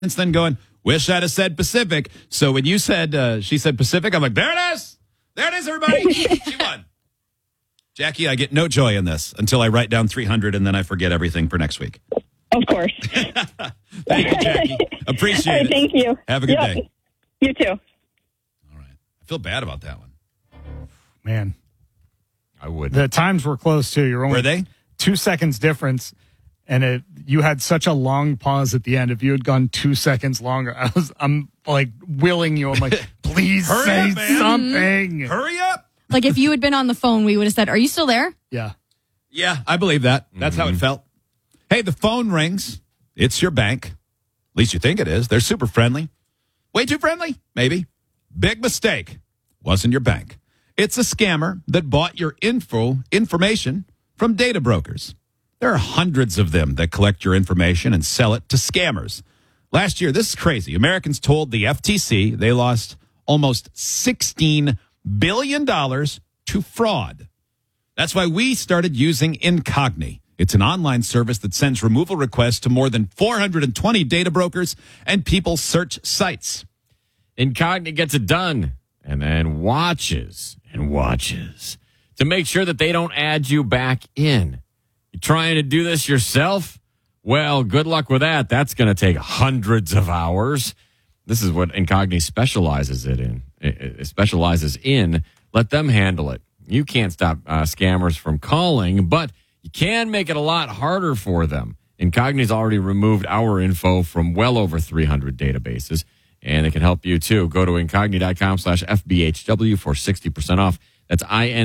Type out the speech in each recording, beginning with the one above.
then going, wish I'd have said Pacific. So when you said, she said Pacific, I'm like, there it is. There it is, everybody. She won. Jackie, I get no joy in this until I write down 300 and then I forget everything for next week. Of course. Thank you, Jackie. Appreciate it. Thank you. Have a good day. You too. All right. I feel bad about that one. Man. I would. The times were close, too. You're only Were they? 2 seconds difference, and you had such a long pause at the end. If you had gone 2 seconds longer, I'm like willing you. I'm like, please say something. Hurry up. Like if you had been on the phone, we would have said, are you still there? Yeah. Yeah, I believe that. That's how it felt. Hey, the phone rings. It's your bank. At least you think it is. They're super friendly. Way too friendly? Maybe. Big mistake. Wasn't your bank. It's a scammer that bought your information from data brokers. There are hundreds of them that collect your information and sell it to scammers. Last year, this is crazy. Americans told the FTC they lost almost $16 billion to fraud. That's why we started using Incogni. It's an online service that sends removal requests to more than 420 data brokers and people search sites. Incogni gets it done and then watches and watches to make sure that they don't add you back in. You trying to do this yourself? Well, good luck with that. That's going to take hundreds of hours. This is what Incogni specializes in. Let them handle it. You can't stop scammers from calling, but you can make it a lot harder for them. Incogni's already removed our info from well over 300 databases, and it can help you too. Go to incogni.com/FBHW for 60% off. That's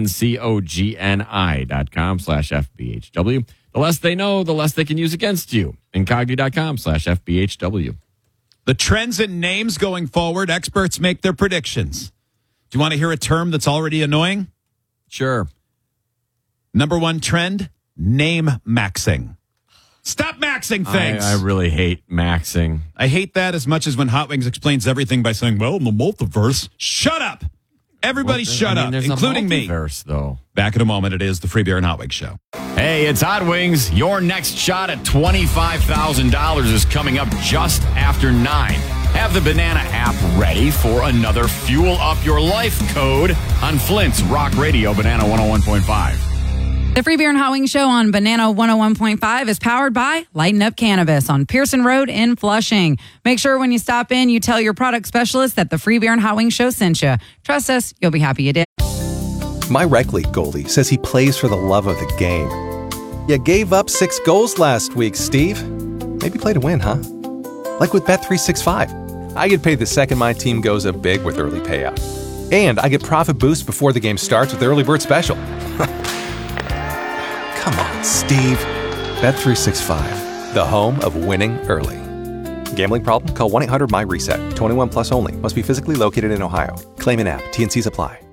incogni.com/FBHW. The less they know, the less they can use against you. Incogni.com/FBHW. The trends in names going forward, experts make their predictions. Do you want to hear a term that's already annoying? Sure. Number one trend, name maxing. Stop maxing things. I really hate maxing. I hate that as much as when Hot Wings explains everything by saying, well, in the multiverse. Shut up. Everybody shut up, including me. Though. Back in a moment, it is the Free Beer and Hot Wings Show. Hey, it's Hot Wings. Your next shot at $25,000 is coming up just after 9. Have the Banana app ready for another Fuel Up Your Life code on Flint's Rock Radio, Banana 101.5. The Free Beer and Hot Wings Show on Banana 101.5 is powered by Lighten Up Cannabis on Pearson Road in Flushing. Make sure when you stop in, you tell your product specialist that the Free Beer and Hot Wings Show sent you. Trust us, you'll be happy you did. My rec league goalie says he plays for the love of the game. You gave up 6 goals last week, Steve. Maybe play to win, huh? Like with Bet365. I get paid the second my team goes up big with early payout. And I get profit boost before the game starts with Early Bird Special. Come on, Steve. Bet365, the home of winning early. Gambling problem? Call 1-800-MY-RESET. 21 plus only. Must be physically located in Ohio. Claim an app. T&Cs apply.